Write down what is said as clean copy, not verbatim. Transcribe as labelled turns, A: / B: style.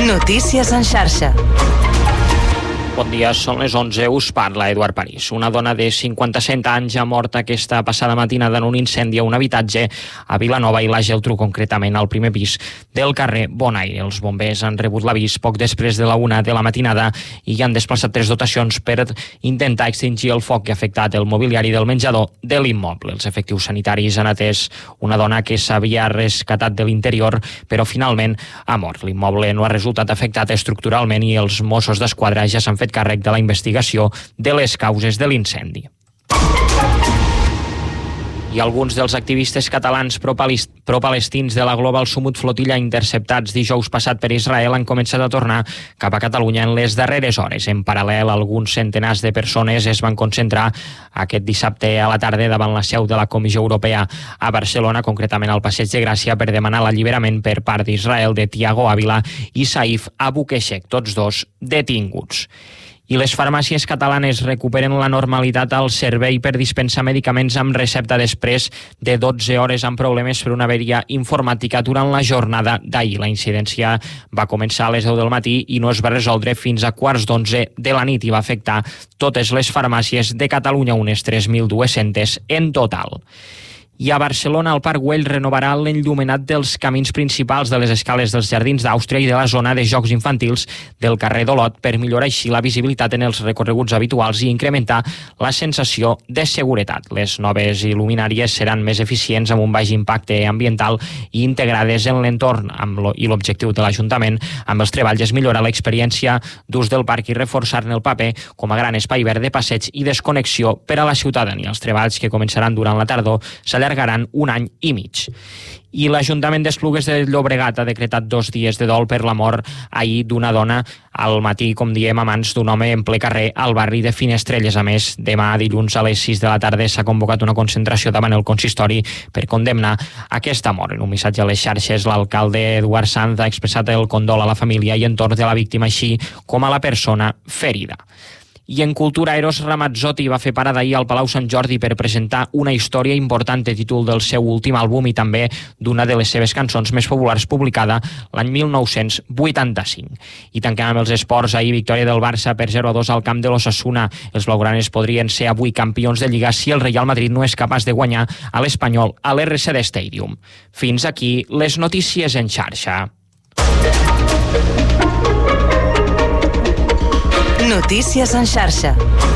A: Notícies en xarxa.
B: Bon dia, són les 11, us parla Eduard París. Una dona de 57 anys ha mort aquesta passada matinada en un incendi a un habitatge a Vilanova i la Geltrú, concretament al primer pis del carrer Bonaire. Els bombers han rebut l'avís poc després de la 1 de la matinada i han desplaçat 3 dotacions per intentar extingir el foc que ha afectat el mobiliari del menjador de l'immoble. Els efectius sanitaris han atès una dona que s'havia rescatat de l'interior, però finalment ha mort. L'immoble no ha resultat afectat estructuralment i els Mossos d'Esquadra ja s'han fet càrrec de la investigació de les causes de l'incendi. I alguns dels activistes catalans pro-palestins de la Global Sumut Flotilla interceptats dijous passat per Israel han començat a tornar cap a Catalunya en les darreres hores. En paral·lel, alguns centenars de persones es van concentrar aquest dissabte a la tarda davant la seu de la Comissió Europea a Barcelona, concretament al Passeig de Gràcia, per demanar l'alliberament per part d'Israel de Tiago Ávila i Saif Abu Keshek, tots dos detinguts. I les farmàcies catalanes recuperen la normalitat al servei per dispensar medicaments amb recepta després de 12 hores amb problemes per una averia informàtica durant la jornada d'ahir. La incidència va començar a les 10 del matí i no es va resoldre fins a 11:15 de la nit i va afectar totes les farmàcies de Catalunya, unes 3.200 en total. I a Barcelona, el Parc Güell renovarà l'enllumenat dels camins principals de les escales dels Jardins d'Àustria i de la zona de jocs infantils del carrer d'Olot per millorar així la visibilitat en els recorreguts habituals i incrementar la sensació de seguretat. Les noves il·luminàries seran més eficients amb un baix impacte ambiental i integrades en l'entorn i l'objectiu de l'Ajuntament amb els treballs és millorar l'experiència d'ús del parc i reforçar-ne el paper com a gran espai verd de passeig i desconnexió per a la ciutadania. Els treballs, que començaran durant la tardor, s'allargaran un any i mig. I l'Ajuntament d'Esplugues de Llobregat ha decretat 2 dies de dol per la mort ahir d'una dona al matí, com diem, a mans d'un home en ple carrer al barri de Finestrelles. A més, demà dilluns a les 6 de la tarda s'ha convocat una concentració davant el consistori per condemnar aquesta mort. En un missatge a les xarxes, l'alcalde Eduard Sanz ha expressat el condol a la família i entorn de la víctima, així com a la persona ferida. I en cultura, Eros Ramazzotti va fer parada ahir al Palau Sant Jordi per presentar una història important de títol del seu últim àlbum i també d'una de les seves cançons més populars publicada l'any 1985. I tanquem amb els esports. Ahir victòria del Barça per 0-2 al camp de l'Osasuna. Els blaugranes podrien ser avui campions de Lliga si el Real Madrid no és capaç de guanyar a l'Espanyol a l'RCD Stadium. Fins aquí les notícies en xarxa.
A: Notícies en xarxa.